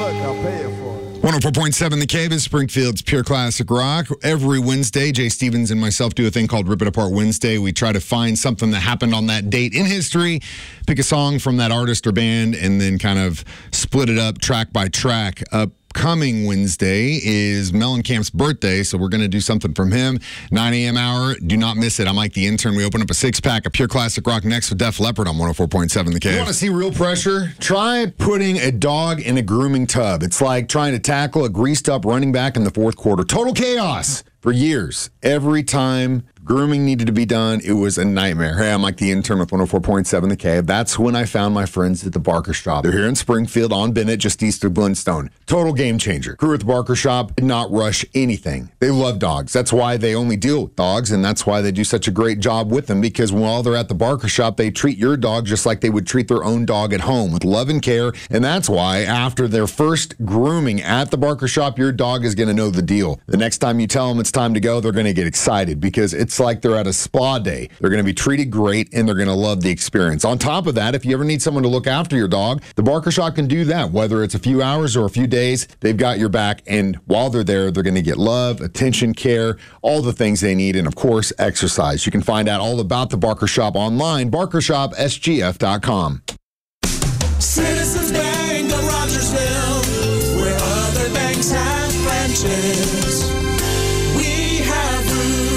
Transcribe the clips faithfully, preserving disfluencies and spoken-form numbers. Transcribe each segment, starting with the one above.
Look, I'll pay you for it. one oh four point seven The Cave is Springfield's Pure Classic Rock. Every Wednesday, Jay Stevens and myself do a thing called Rip It Apart Wednesday. We try to find something that happened on that date in history, pick a song from that artist or band, and then kind of split it up track by track. Upcoming Wednesday is Mellencamp's birthday, so we're going to do something from him. nine a.m. hour. Do not miss it. I'm Mike the Intern. We open up a six-pack of Pure Classic Rock next with Def Leppard on one oh four point seven The Cave. You want to see real pressure? Try putting a dog in a grooming tub. It's like trying to tackle a greased-up running back in the fourth quarter. Total chaos for years. Every time grooming needed to be done, it was a nightmare. Hey, I'm Mike the Intern with one oh four point seven The Cave. That's when I found my friends at the Barker Shop. They're here in Springfield on Bennett, just east of Glenstone. Total game changer. Crew at the Barker Shop did not rush anything. They love dogs. That's why they only deal with dogs, and that's why they do such a great job with them, because while they're at the Barker Shop, they treat your dog just like they would treat their own dog at home, with love and care. And that's why after their first grooming at the Barker Shop, your dog is going to know the deal. The next time you tell them it's time to go, they're going to get excited, because it's like they're at a spa day. They're going to be treated great, and they're going to love the experience. On top of that, if you ever need someone to look after your dog, the Barker Shop can do that. Whether it's a few hours or a few days, they've got your back, and while they're there, they're going to get love, attention, care, all the things they need, and of course, exercise. You can find out all about the Barker Shop online, barker shop s g f dot com. Citizens Bank of Rogersville, where other banks have branches. We have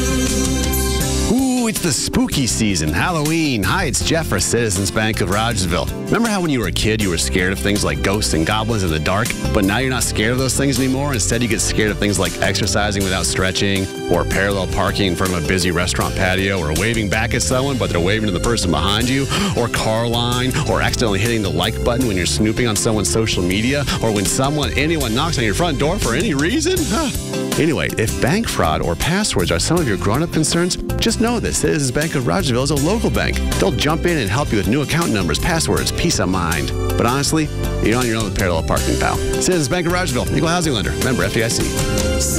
roots. Ooh, it's the spooky season, Halloween. Hi, it's Jeff for Citizens Bank of Rogersville. Remember how when you were a kid, you were scared of things like ghosts and goblins in the dark, but now you're not scared of those things anymore? Instead, you get scared of things like exercising without stretching, or parallel parking in front of a busy restaurant patio, or waving back at someone, but they're waving to the person behind you, or car line, or accidentally hitting the like button when you're snooping on someone's social media, or when someone, anyone knocks on your front door for any reason? Anyway, if bank fraud or passwords are some of your grown-up concerns, just know that Citizens Bank of Rogersville is a local bank. They'll jump in and help you with new account numbers, passwords, peace of mind. But honestly, you're on your own with parallel parking, pal. Citizens Bank of Rogersville, equal housing lender, member F D I C.